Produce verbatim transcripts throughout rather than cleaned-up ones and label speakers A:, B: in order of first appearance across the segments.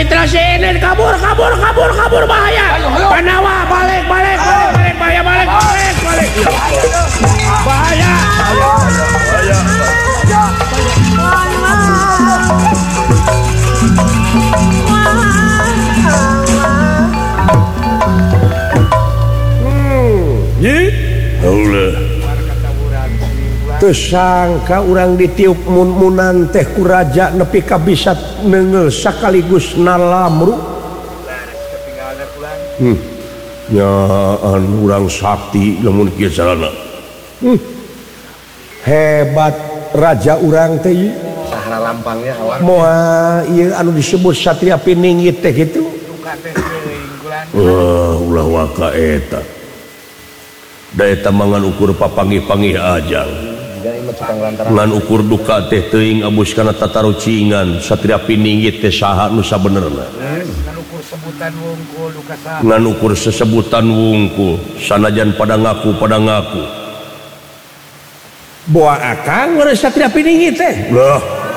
A: Mitra Sinin kabur kabur kabur kabur bahaya. Panawa balik balik balik balik bahaya balik balik balik. Bahaya. Bahaya. Tersangka orang ditiup mun-munan teh ku raja nepi ka bisa neungel sakaligus nalamru. Hmm. Nyaan urang sakti lamun kieu carana. Hmm. Hebat raja urang teh.
B: Saha lampangnya awak.
A: Moal ieu anu disebut Satria Piningit teh kitu. Wah, ulah waka eta. Da eta mangan ukur papangih-pangih ajang. Ngan ukur duka teh teuing abus kana tatarucingan Satria Piningit teh saha nu sabenerna. Ngan ukur sebutan wungkul duka saha. Ngan ukur sesebutan wungkul sanajan pada ngaku pada ngaku. Boa akang ngeureus Satria Piningit teh. Lah.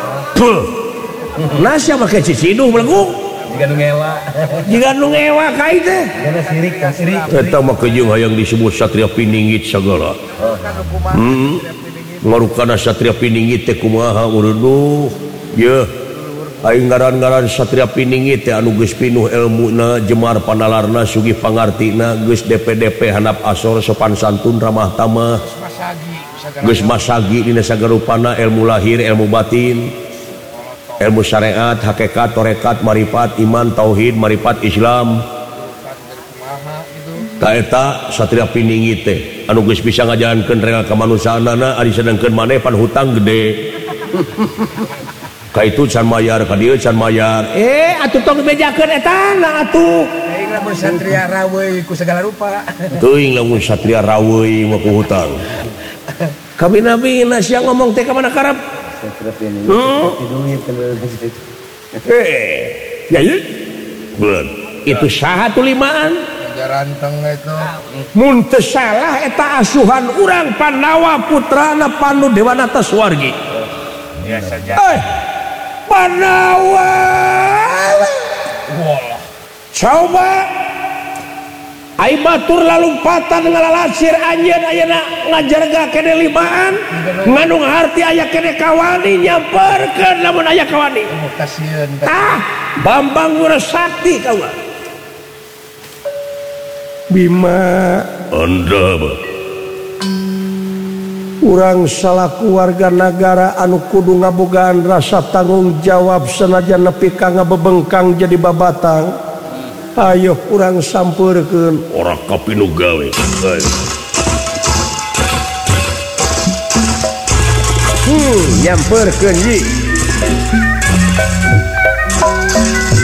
A: Nasa make ciciduh belegung.
B: Jiga nu ngewa.
A: Jiga nu ngewa ka ieu teh.
B: Jiga sirik ka sirik.
A: Eta mah kejeung hayang disebut Satria Piningit sagala. Hmm. Ngarukana Satria Piningit teh kumaha ureuduh yeuh aing ngaran-ngaran Satria Piningit teh anu geus pinuh elmuna jemar panalarna sugih pangartina geus D P D P handap asor sopan santun ramah tamah geus masagi dina sagarupana ilmu lahir ilmu batin ilmu syariat hakikat tarekat marifat iman tauhid marifat Islam ta eta Satria Piningit teh anu geus bisa ngajalankeun rela kamanusaanana ari sedengkeun maneh pan hutang gede. Ka itu can mayar ka dieu can mayar. Eh atuh tong bejakeun eta na atuh.
B: Aing lamun satria raweuy ku segala rupa.
A: Teuing lamun satria raweuy mah ku hutang. Kabina-bina sia ngomong teh ka mana karep? Satria Piningit. Duit. Eh, ya ieu. Beun. Itu saha tu limaan?
B: Ranteng itu
A: mun teu salah eta asuhan urang Pandawa putrana Pandu Dewanata Suwargi.
B: Ya saja.
A: Eh, Pandawa.
B: Wah.
A: Coba ai batur lalumpatan ngalalasir anjeun ayeuna ngajarga kene limaan ngandung harti aya kene kawani nyamperkeun lamun aya kawani.
B: Kasieun.
A: Ah, Bambang Wirasakti kaula. Bima anda urang salaku warga negara anu kudu ngabogaan rasa tanggung jawab senajan nepi ka ngabebengkang jadi babatang. Ayo urang sampeurkeun ora kapinu gawe. Hmm, nyampeurkeun ji.